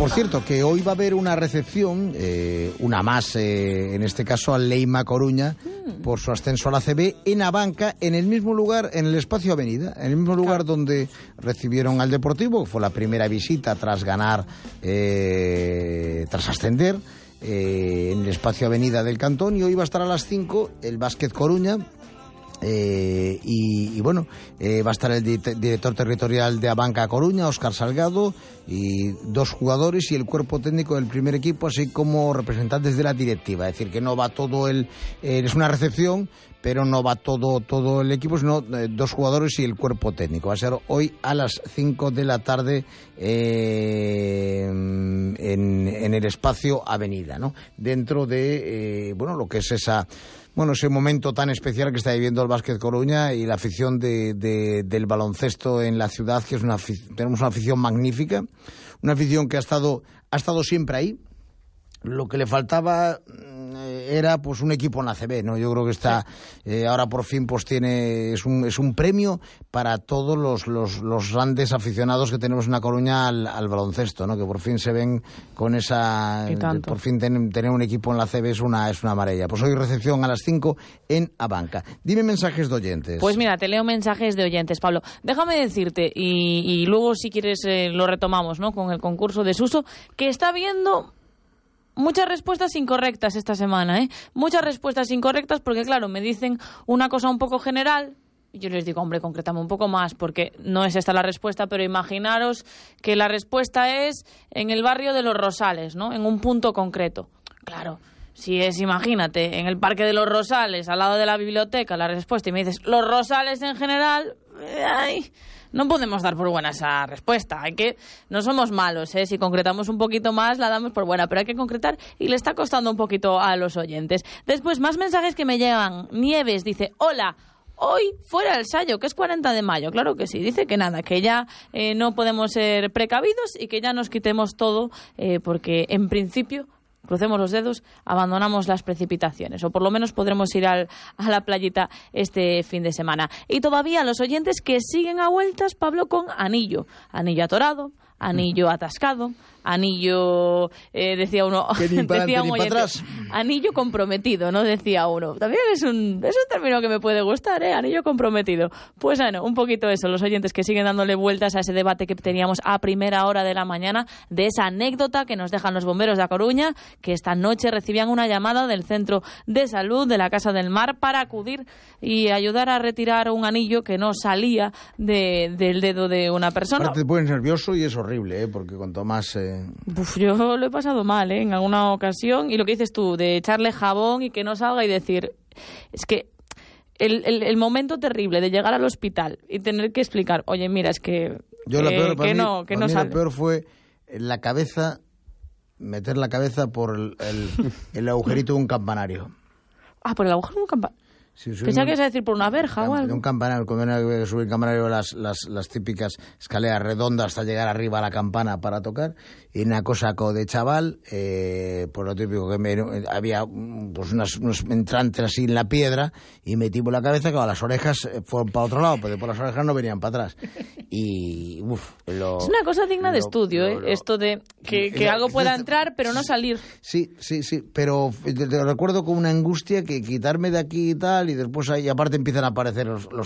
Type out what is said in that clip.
Por cierto, que hoy va a haber una recepción, una más, en este caso al Leima Coruña, por su ascenso a la ACB, en Abanca, en el mismo lugar, en el Espacio Avenida, en el mismo lugar donde recibieron al Deportivo, que fue la primera visita tras ganar, tras ascender, en el Espacio Avenida del Cantón, y hoy va a estar a las 5 el Básquet Coruña. Y bueno, va a estar el director territorial de Abanca Coruña, Óscar Salgado, y 2 jugadores y el cuerpo técnico del primer equipo, así como representantes de la directiva. Es decir, que no va todo es una recepción, pero no va todo el equipo, sino 2 jugadores y el cuerpo técnico. Va a ser hoy a las 5 de la tarde en el Espacio Avenida, ¿no? Dentro de lo que es ese momento tan especial que está viviendo el Básquet Coruña y la afición del baloncesto en la ciudad, que tenemos una afición magnífica, una afición que ha estado siempre ahí. Lo que le faltaba era pues un equipo en la ACB, ¿no? Yo creo que está ahora por fin pues es un premio para todos los grandes aficionados que tenemos en La Coruña al baloncesto, ¿no? Que por fin se ven con esa, por fin tener un equipo en la ACB es una maravilla. Pues hoy recepción a las 5 en Abanca. Dime mensajes de oyentes. Pues mira, te leo mensajes de oyentes, Pablo. Déjame decirte, y luego si quieres lo retomamos, ¿no? Con el concurso de Suso, que está viendo muchas respuestas incorrectas esta semana, ¿eh? Muchas respuestas incorrectas porque, claro, me dicen una cosa un poco general y yo les digo, hombre, concrétame un poco más porque no es esta la respuesta, pero imaginaros que la respuesta es en el barrio de Los Rosales, ¿no? En un punto concreto. Claro, si es, imagínate, en el Parque de los Rosales, al lado de la biblioteca, la respuesta, y me dices, Los Rosales en general, no podemos dar por buena esa respuesta. No somos malos, ¿eh? Si concretamos un poquito más, la damos por buena, pero hay que concretar y le está costando un poquito a los oyentes. Después, más mensajes que me llegan. Nieves dice, hola, hoy fuera el Sayo, que es 40 de mayo. Claro que sí, dice que nada, que ya no podemos ser precavidos y que ya nos quitemos todo, porque en principio, crucemos los dedos, abandonamos las precipitaciones, o por lo menos podremos ir a la playita este fin de semana. Y todavía los oyentes que siguen a vueltas, Pablo, con anillo atorado, anillo atascado, anillo, decía uno, decía un oyente, anillo comprometido, ¿no? Decía uno. También es un término que me puede gustar, anillo comprometido. Pues bueno, un poquito eso, los oyentes que siguen dándole vueltas a ese debate que teníamos a primera hora de la mañana, de esa anécdota que nos dejan los bomberos de A Coruña, que esta noche recibían una llamada del Centro de Salud de la Casa del Mar para acudir y ayudar a retirar un anillo que no salía del dedo de una persona. Aparte te pones nervioso y es horrible, porque cuanto más... yo lo he pasado mal, en alguna ocasión, y lo que dices tú, de echarle jabón y que no salga y decir, es que el momento terrible de llegar al hospital y tener que explicar, oye, mira, es que no sale. Lo peor fue en la cabeza, meter la cabeza por el agujerito de un campanario. Ah, por el agujero de un campanario. Sí, pensaba que ibas a decir por una verja o algo. Un campanario, como subir el campanario, las típicas escaleras redondas hasta llegar arriba a la campana para tocar, y una cosa de chaval, por lo típico que había pues unos entrantes así en la piedra, y metí por la cabeza, que las orejas fueron para otro lado, pero por las orejas no venían para atrás. Y es una cosa digna de estudio, esto de que algo pueda entrar pero no salir. Sí, pero te recuerdo con una angustia que quitarme de aquí y tal, y después ahí aparte empiezan a aparecer los